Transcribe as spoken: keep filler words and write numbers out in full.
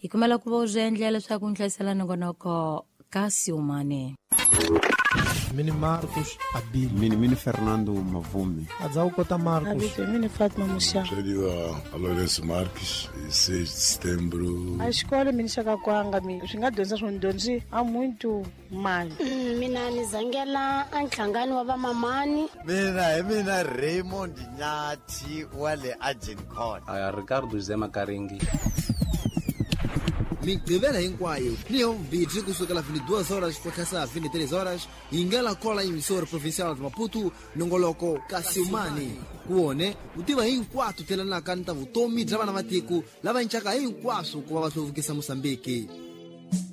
Ikumela kuva uzendlela leswaku nhlayisela nongonoko kasi umane. Mini Marcos Abílio. Mini Mini Fernando Mavumi. Adzau Cota Marcos. Abílio, Mini Fátima Muxá. Cheriwa Alorencio Marques, seis de setembro. A escola Mini Chakakwanga, mi. Os engados são donzi há muito mais. Mina Nizangela, Anklangani wa Mamani. Mina, mina Raymond Nyati wale Agencon. Aya Ricardo Zema Karingi. Migdevela hinkwayo niyo mbidzi kusukela vinte e duas horas kufika vinte e três horas ingela kola emissora provincial de Maputo nongoloko Kasiumani kuone utiva hinkwatu tela na kanta vutomi bya vana va tiko lava ncaka hinkwaso ku va va hluvukisa Moçambique.